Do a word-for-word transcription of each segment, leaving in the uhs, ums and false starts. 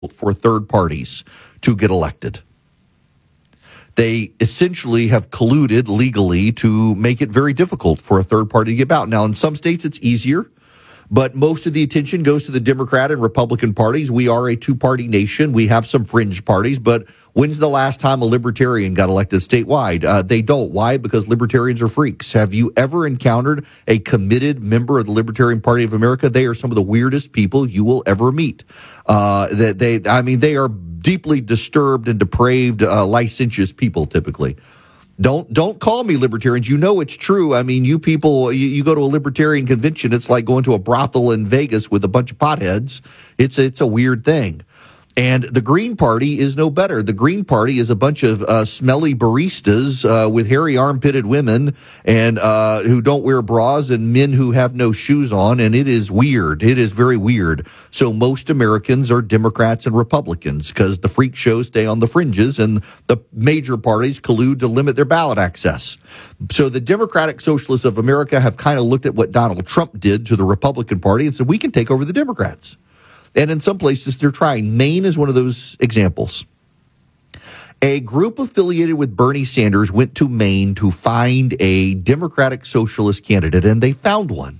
for third parties to get elected. They essentially have colluded legally to make it very difficult for a third party to get out. Now, in some states, it's easier, but most of the attention goes to the Democrat and Republican parties. We are a two-party nation. We have some fringe parties, but when's the last time a libertarian got elected statewide? Uh, they don't. Why? Because libertarians are freaks. Have you ever encountered a committed member of the Libertarian Party of America? They are some of the weirdest people you will ever meet. Uh, that they, I mean, they are deeply disturbed and depraved, uh, licentious people typically. Don't don't call me libertarians. You know it's true. I mean, you people, you, you go to a libertarian convention, it's like going to a brothel in Vegas with a bunch of potheads. It's it's a weird thing. And the Green Party is no better. The Green Party is a bunch of uh, smelly baristas uh, with hairy armpitted women and uh, who don't wear bras and men who have no shoes on. And it is weird. It is very weird. So most Americans are Democrats and Republicans because the freak shows stay on the fringes and the major parties collude to limit their ballot access. So the Democratic Socialists of America have kind of looked at what Donald Trump did to the Republican Party and said, we can take over the Democrats. And in some places, they're trying. Maine is one of those examples. A group affiliated with Bernie Sanders went to Maine to find a Democratic Socialist candidate, and they found one.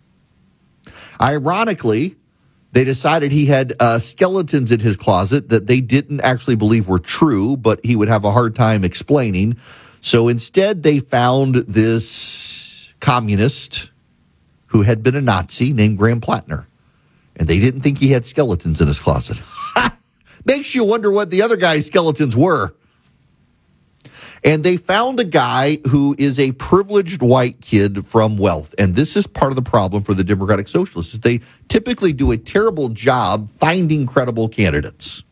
Ironically, they decided he had uh, skeletons in his closet that they didn't actually believe were true, but he would have a hard time explaining. So instead, they found this communist who had been a Nazi named Graham Plattner. And they didn't think he had skeletons in his closet. Makes you wonder what the other guy's skeletons were. And they found a guy who is a privileged white kid from wealth. And this is part of the problem for the Democratic Socialists. Is they typically do a terrible job finding credible candidates.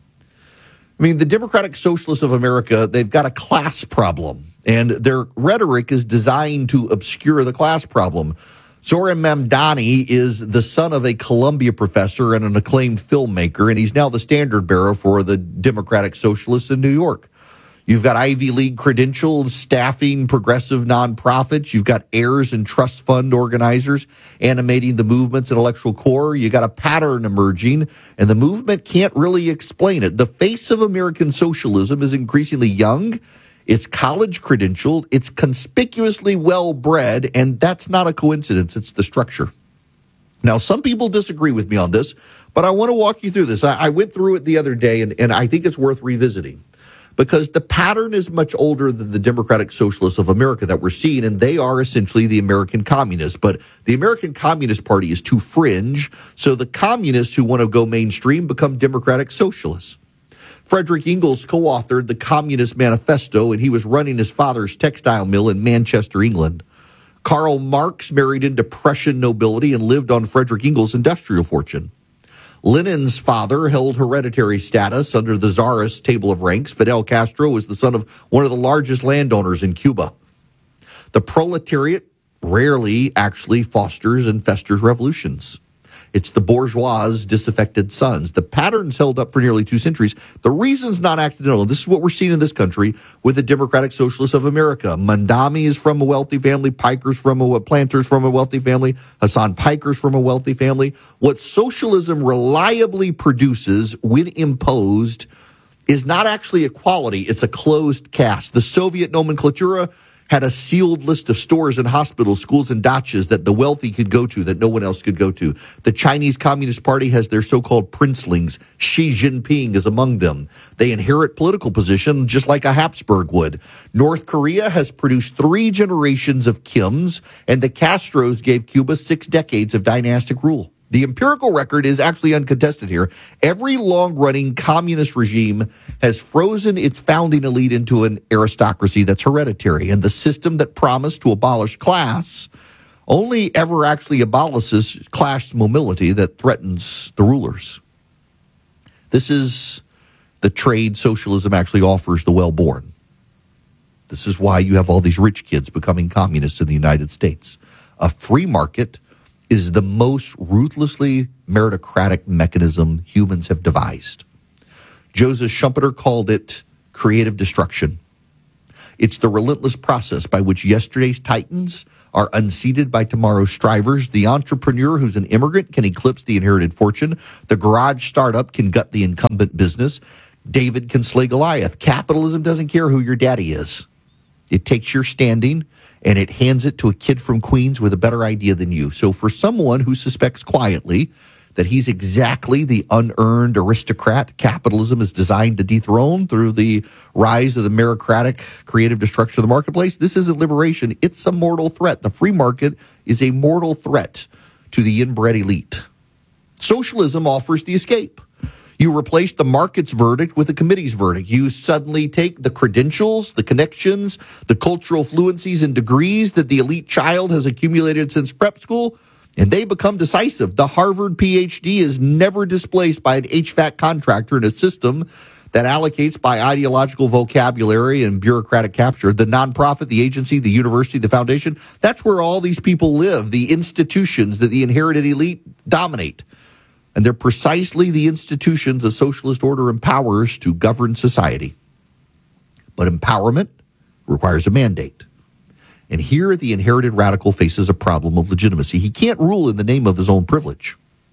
I mean, the Democratic Socialists of America, they've got a class problem. And their rhetoric is designed to obscure the class problem. Zoran Mamdani is the son of a Columbia professor and an acclaimed filmmaker, and he's now the standard bearer for the Democratic Socialists in New York. You've got Ivy League credentials, staffing progressive nonprofits. You've got heirs and trust fund organizers animating the movement's intellectual core. You got a pattern emerging, and the movement can't really explain it. The face of American socialism is increasingly young. It's college credentialed, it's conspicuously well-bred, and that's not a coincidence. It's the structure. Now, some people disagree with me on this, but I want to walk you through this. I, I went through it the other day, and, and I think it's worth revisiting because the pattern is much older than the Democratic Socialists of America that we're seeing, and they are essentially the American communists. But the American Communist Party is too fringe, so the communists who want to go mainstream become Democratic Socialists. Frederick Engels co-authored the Communist Manifesto, and he was running his father's textile mill in Manchester, England. Karl Marx married into Prussian nobility and lived on Frederick Engels' industrial fortune. Lenin's father held hereditary status under the Tsarist table of ranks. Fidel Castro was the son of one of the largest landowners in Cuba. The proletariat rarely actually fosters and festers revolutions. It's the bourgeois' disaffected sons. The pattern's held up for nearly two centuries. The reason's not accidental. This is what we're seeing in this country with the Democratic Socialists of America. Mamdani is from a wealthy family. Piker's from a Planter's from a wealthy family. Hasan Piker's from a wealthy family. What socialism reliably produces when imposed is not actually equality. It's a closed caste. The Soviet nomenclatura had a sealed list of stores and hospitals, schools, and dachas that the wealthy could go to that no one else could go to. The Chinese Communist Party has their so-called princelings. Xi Jinping is among them. They inherit political position just like a Habsburg would. North Korea has produced three generations of Kims, and the Castros gave Cuba six decades of dynastic rule. The empirical record is actually uncontested here. Every long-running communist regime has frozen its founding elite into an aristocracy that's hereditary, and the system that promised to abolish class only ever actually abolishes class mobility that threatens the rulers. This is the trade socialism actually offers the well-born. This is why you have all these rich kids becoming communists in the United States. A free market is the most ruthlessly meritocratic mechanism humans have devised. Joseph Schumpeter called it creative destruction. It's the relentless process by which yesterday's titans are unseated by tomorrow's strivers. The entrepreneur who's an immigrant can eclipse the inherited fortune. The garage startup can gut the incumbent business. David can slay Goliath. Capitalism doesn't care who your daddy is. It takes your standing and it hands it to a kid from Queens with a better idea than you. So for someone who suspects quietly that he's exactly the unearned aristocrat capitalism is designed to dethrone through the rise of the meritocratic creative destruction of the marketplace, this isn't liberation. It's a mortal threat. The free market is a mortal threat to the inbred elite. Socialism offers the escape. You replace the market's verdict with the committee's verdict. You suddenly take the credentials, the connections, the cultural fluencies and degrees that the elite child has accumulated since prep school, and they become decisive. The Harvard P H D is never displaced by an H V A C contractor in a system that allocates by ideological vocabulary and bureaucratic capture. The nonprofit, the agency, the university, the foundation, that's where all these people live, the institutions that the inherited elite dominate. And they're precisely the institutions a socialist order empowers to govern society. But empowerment requires a mandate. And here the inherited radical faces a problem of legitimacy. He can't rule in the name of his own privilege.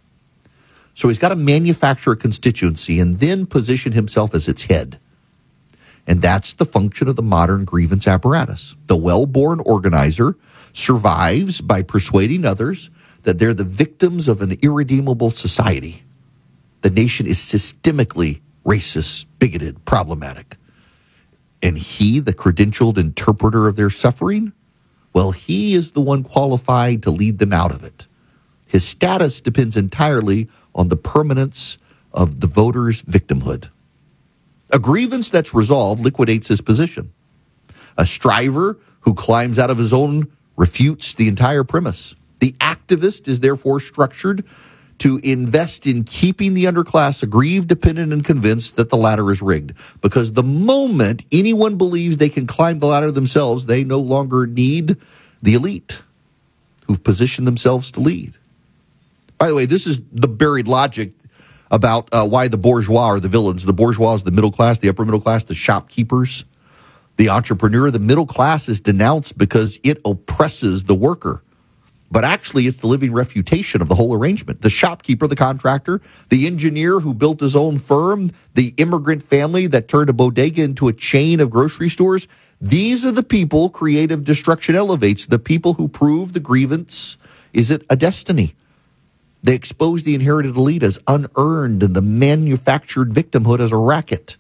So he's got to manufacture a constituency and then position himself as its head. And that's the function of the modern grievance apparatus. The well-born organizer survives by persuading others that they're the victims of an irredeemable society. The nation is systemically racist, bigoted, problematic. And he, the credentialed interpreter of their suffering, well, he is the one qualified to lead them out of it. His status depends entirely on the permanence of the voter's victimhood. A grievance that's resolved liquidates his position. A striver who climbs out of his own refutes the entire premise. The activist is therefore structured to invest in keeping the underclass aggrieved, dependent, and convinced that the ladder is rigged. Because the moment anyone believes they can climb the ladder themselves, they no longer need the elite who've positioned themselves to lead. By the way, this is the buried logic about uh, why the bourgeois are the villains. The bourgeois is the middle class, the upper middle class, the shopkeepers, the entrepreneur. The middle class is denounced because it oppresses the worker. But actually, it's the living refutation of the whole arrangement. The shopkeeper, the contractor, the engineer who built his own firm, the immigrant family that turned a bodega into a chain of grocery stores. These are the people creative destruction elevates, the people who prove the grievance is it a destiny. They expose the inherited elite as unearned and the manufactured victimhood as a racket.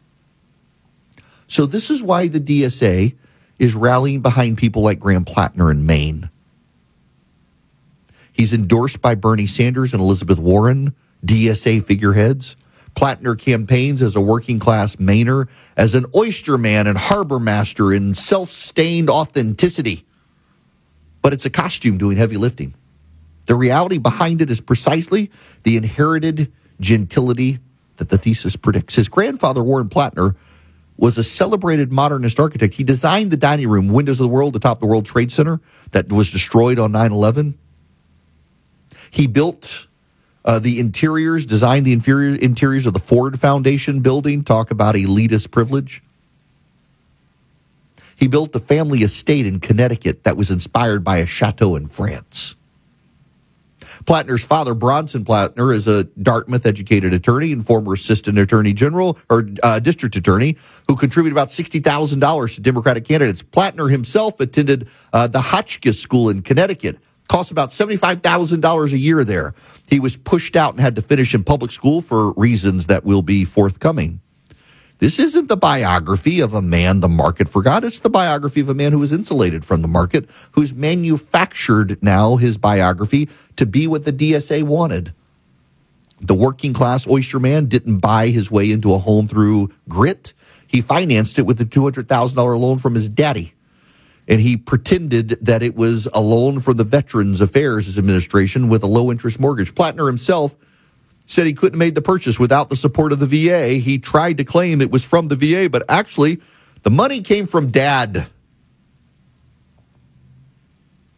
So this is why the D S A is rallying behind people like Graham Plattner in Maine. He's endorsed by Bernie Sanders and Elizabeth Warren, D S A figureheads. Plattner campaigns as a working-class Mainer, as an oyster man and harbor master in self-stained authenticity. But it's a costume doing heavy lifting. The reality behind it is precisely the inherited gentility that the thesis predicts. His grandfather, Warren Plattner, was a celebrated modernist architect. He designed the dining room, Windows of the World, atop the World Trade Center that was destroyed on nine eleven. He built uh, the interiors, designed the inferior interiors of the Ford Foundation building. Talk about elitist privilege. He built the family estate in Connecticut that was inspired by a chateau in France. Plattner's father, Bronson Plattner, is a Dartmouth-educated attorney and former assistant attorney general or uh, district attorney who contributed about sixty thousand dollars to Democratic candidates. Plattner himself attended uh, the Hotchkiss School in Connecticut. Cost about seventy-five thousand dollars a year there. He was pushed out and had to finish in public school for reasons that will be forthcoming. This isn't the biography of a man the market forgot. It's the biography of a man who was insulated from the market, who's manufactured now his biography to be what the D S A wanted. The working class oyster man didn't buy his way into a home through grit. He financed it with a two hundred thousand dollars loan from his daddy. And he pretended that it was a loan from the Veterans Affairs Administration with a low-interest mortgage. Plattner himself said he couldn't have made the purchase without the support of the V A. He tried to claim it was from the V A, but actually, the money came from Dad.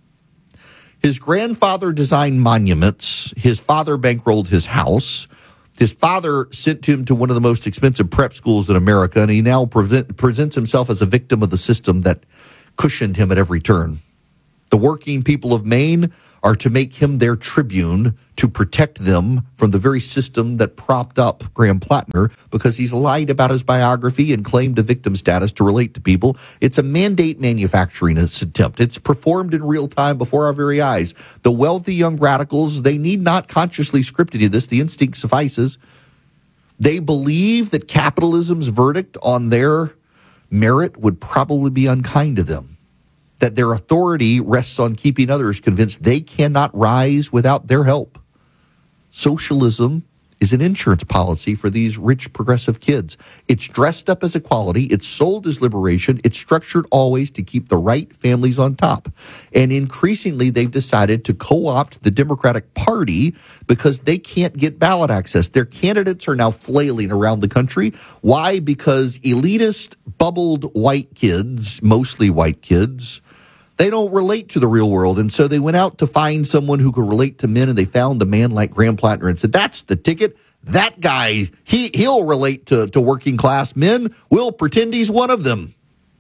His grandfather designed monuments. His father bankrolled his house. His father sent him to one of the most expensive prep schools in America, and he now present, presents himself as a victim of the system that cushioned him at every turn. The working people of Maine are to make him their tribune to protect them from the very system that propped up Graham Plattner because he's lied about his biography and claimed a victim status to relate to people. It's a mandate manufacturing attempt. It's performed in real time before our very eyes. The wealthy young radicals, they need not consciously script any of this. The instinct suffices. They believe that capitalism's verdict on their merit would probably be unkind to them, that their authority rests on keeping others convinced they cannot rise without their help. Socialism is an insurance policy for these rich progressive kids. It's dressed up as equality. It's sold as liberation. It's structured always to keep the right families on top. And increasingly, they've decided to co-opt the Democratic Party because they can't get ballot access. Their candidates are now flailing around the country. Why? Because elitist, bubbled white kids, mostly white kids, they don't relate to the real world. And so they went out to find someone who could relate to men, and they found a man like Graham Plattner and said, that's the ticket. That guy, he, he'll relate to, to working class men. We'll pretend he's one of them.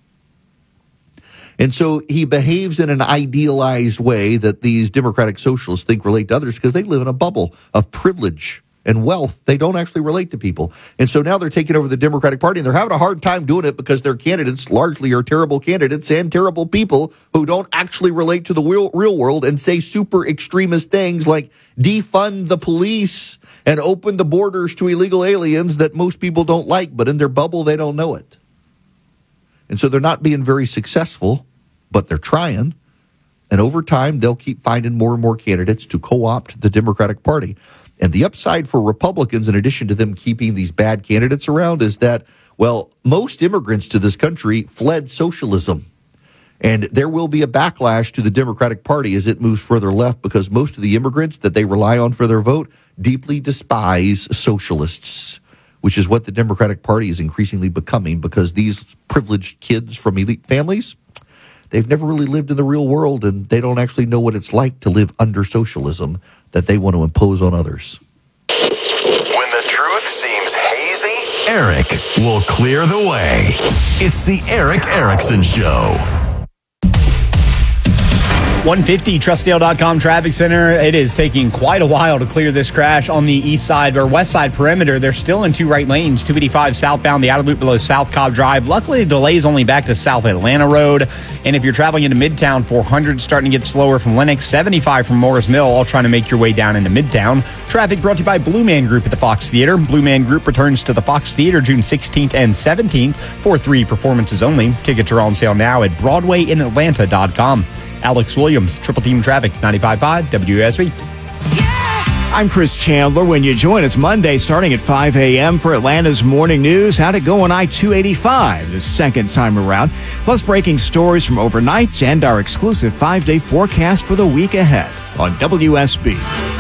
And so he behaves in an idealized way that these democratic socialists think relate to others because they live in a bubble of privilege and wealth. They don't actually relate to people. And so now they're taking over the Democratic Party, and they're having a hard time doing it because their candidates largely are terrible candidates and terrible people who don't actually relate to the real, real world and say super extremist things like defund the police and open the borders to illegal aliens that most people don't like, but in their bubble, they don't know it. And so they're not being very successful, but they're trying. And over time, they'll keep finding more and more candidates to co-opt the Democratic Party. And the upside for Republicans, in addition to them keeping these bad candidates around, is that, well, most immigrants to this country fled socialism. And there will be a backlash to the Democratic Party as it moves further left because most of the immigrants that they rely on for their vote deeply despise socialists, which is what the Democratic Party is increasingly becoming because these privileged kids from elite families, they've never really lived in the real world, and they don't actually know what it's like to live under socialism that they want to impose on others. When the truth seems hazy, Eric will clear the way. It's the Eric Erickson Show. one fifty Trustdale dot com Traffic Center. It is taking quite a while to clear this crash on the east side or west side perimeter. They're still in two right lanes, two eighty-five southbound, the outer loop below South Cobb Drive. Luckily, the delay is only back to South Atlanta Road. And if you're traveling into Midtown, four hundred starting to get slower from Lenox, seventy-five from Morris Mill, all trying to make your way down into Midtown. Traffic brought to you by Blue Man Group at the Fox Theater. Blue Man Group returns to the Fox Theater June sixteenth and seventeenth for three performances only. Tickets are on sale now at Broadway in Atlanta dot com. Alex Williams, Triple Team Traffic, ninety-five point five W S B. I'm Chris Chandler. When you join us Monday starting at five a.m. for Atlanta's Morning News, how'd it go on I two eighty-five the second time around? Plus breaking stories from overnight and our exclusive five-day forecast for the week ahead on W S B.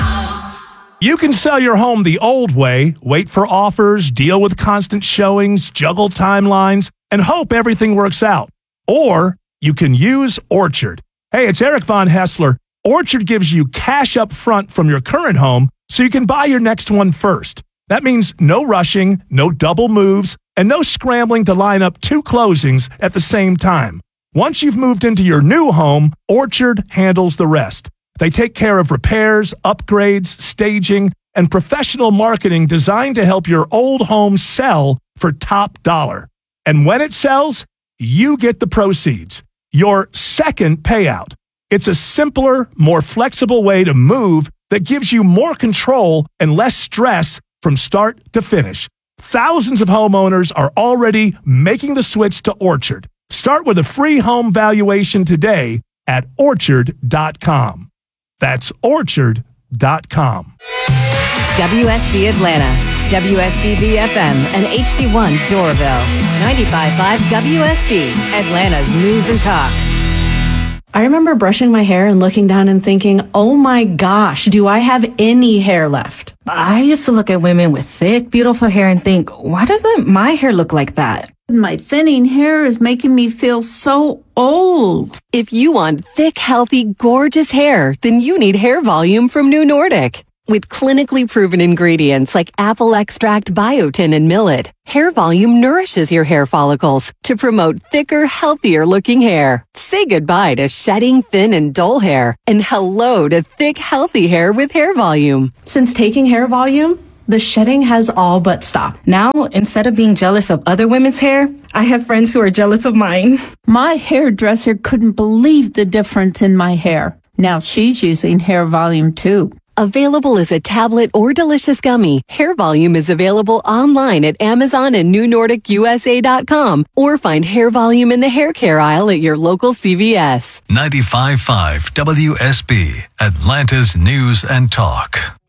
You can sell your home the old way, wait for offers, deal with constant showings, juggle timelines, and hope everything works out. Or you can use Orchard. Hey, it's Eric Von Hessler. Orchard gives you cash up front from your current home so you can buy your next one first. That means no rushing, no double moves, and no scrambling to line up two closings at the same time. Once you've moved into your new home, Orchard handles the rest. They take care of repairs, upgrades, staging, and professional marketing designed to help your old home sell for top dollar. And when it sells, you get the proceeds. Your second payout. It's a simpler, more flexible way to move that gives you more control and less stress from start to finish. Thousands of homeowners are already making the switch to Orchard. Start with a free home valuation today at orchard dot com. That's orchard dot com. W S B Atlanta, W S B B F M, and H D one Doraville. ninety-five point five W S B, Atlanta's News and Talk. I remember brushing my hair and looking down and thinking, oh my gosh, do I have any hair left? I used to look at women with thick, beautiful hair and think, why doesn't my hair look like that? My thinning hair is making me feel so old. If you want thick, healthy, gorgeous hair, then you need Hair Volume from New Nordic. With clinically proven ingredients like apple extract, biotin, and millet, Hair Volume nourishes your hair follicles to promote thicker, healthier looking hair. Say goodbye to shedding, thin, and dull hair, and hello to thick, healthy hair with Hair Volume. Since taking Hair Volume, the shedding has all but stopped. Now, instead of being jealous of other women's hair, I have friends who are jealous of mine. My hairdresser couldn't believe the difference in my hair. Now she's using Hair Volume too. Available as a tablet or delicious gummy, Hair Volume is available online at Amazon and New Nordic U S A dot com, or find Hair Volume in the hair care aisle at your local C V S. ninety-five point five W S B, Atlanta's News and Talk.